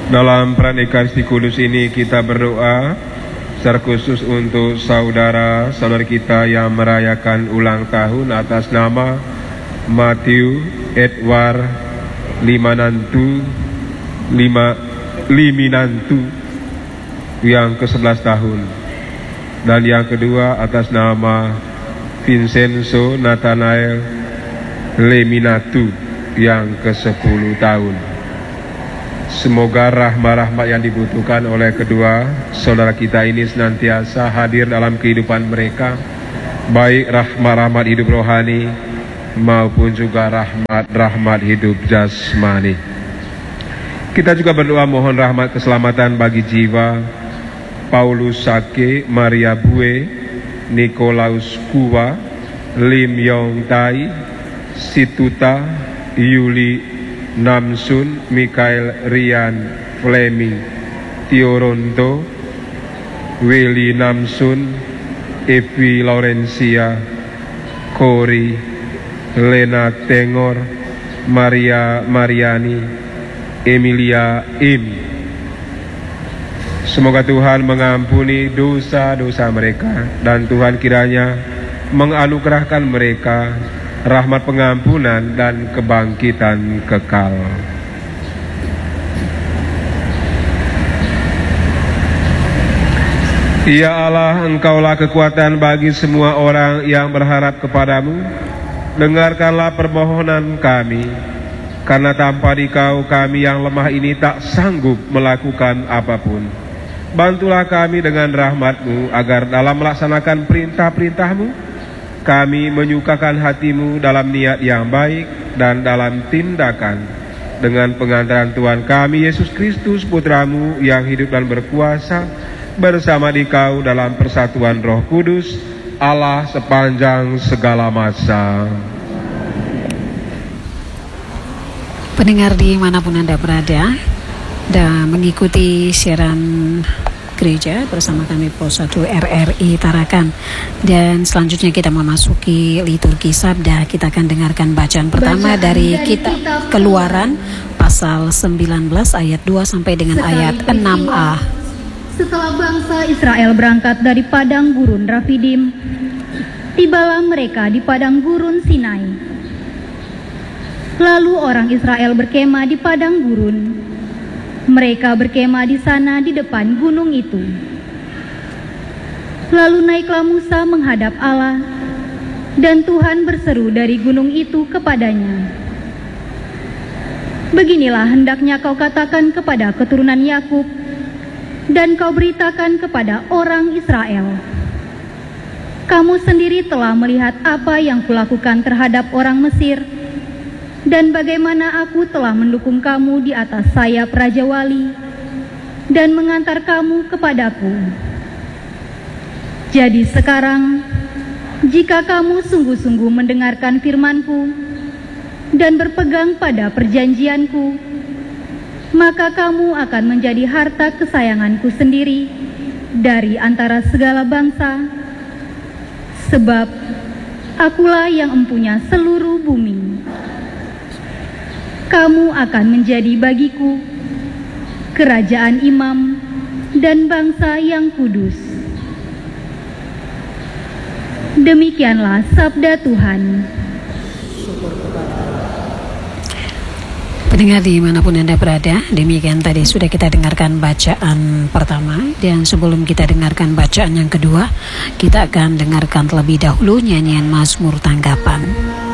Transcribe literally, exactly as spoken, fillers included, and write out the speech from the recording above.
Dalam peran Ekaristi Kudus ini kita berdoa secara khusus untuk saudara-saudara kita yang merayakan ulang tahun atas nama Matthew Edward Limanantu Lima, Liminantu yang ke sebelas tahun, dan yang kedua atas nama Vincenzo Nathanael Leminatu yang ke sepuluh tahun. Semoga rahmat-rahmat yang dibutuhkan oleh kedua saudara kita ini senantiasa hadir dalam kehidupan mereka, baik rahmat-rahmat hidup rohani maupun juga rahmat-rahmat hidup jasmani. Kita juga berdoa mohon rahmat keselamatan bagi jiwa Paulus Sake, Maria Bue, Nikolaus Kuwa, Lim Yong Tai, Situta, Yuli Namsun, Mikael Rian Fleming, Tioronto, Willy Namsun, Evi Laurencia, Kori, Lena Tengor, Maria Mariani, Emilia Im. Semoga Tuhan mengampuni dosa-dosa mereka, dan Tuhan kiranya menganugerahkan mereka rahmat pengampunan dan kebangkitan kekal. Ya Allah, Engkaulah kekuatan bagi semua orang yang berharap kepadamu. Dengarkanlah permohonan kami, karena tanpa Dikau kami yang lemah ini tak sanggup melakukan apapun. Bantulah kami dengan rahmat-Mu, agar dalam melaksanakan perintah-perintah-Mu kami menyukakan hati-Mu dalam niat yang baik dan dalam tindakan, dengan pengantaran Tuhan kami Yesus Kristus, Putra-Mu yang hidup dan berkuasa bersama Dikau dalam persatuan Roh Kudus, Allah sepanjang segala masa. Pendengar dimanapun Anda berada dan mengikuti siaran gereja bersama kami Pos satu R R I Tarakan, dan selanjutnya kita memasuki liturgi sabda. Kita akan dengarkan bacaan pertama bacaan dari kitab Keluaran pasal sembilan belas ayat dua sampai dengan ayat enam a. Setelah bangsa Israel berangkat dari padang gurun Rafidim, tibalah mereka di padang gurun Sinai. Lalu orang Israel berkemah di padang gurun. Mereka berkemah di sana di depan gunung itu. Lalu naiklah Musa menghadap Allah, dan Tuhan berseru dari gunung itu kepadanya, "Beginilah hendaknya kau katakan kepada keturunan Yakub, dan kau beritakan kepada orang Israel, kamu sendiri telah melihat apa yang kulakukan terhadap orang Mesir, dan bagaimana aku telah mendukung kamu di atas sayap Raja Wali dan mengantar kamu kepadaku. Jadi sekarang, jika kamu sungguh-sungguh mendengarkan firman-Ku dan berpegang pada perjanjian-Ku, maka kamu akan menjadi harta kesayangan-Ku sendiri dari antara segala bangsa, sebab Akulah yang empunya seluruh bumi. Kamu akan menjadi bagiku kerajaan imam dan bangsa yang kudus." Demikianlah sabda Tuhan. Pendengar dimanapun Anda berada, demikian tadi sudah kita dengarkan bacaan pertama, dan sebelum kita dengarkan bacaan yang kedua, kita akan dengarkan terlebih dahulu nyanyian Mazmur Tanggapan.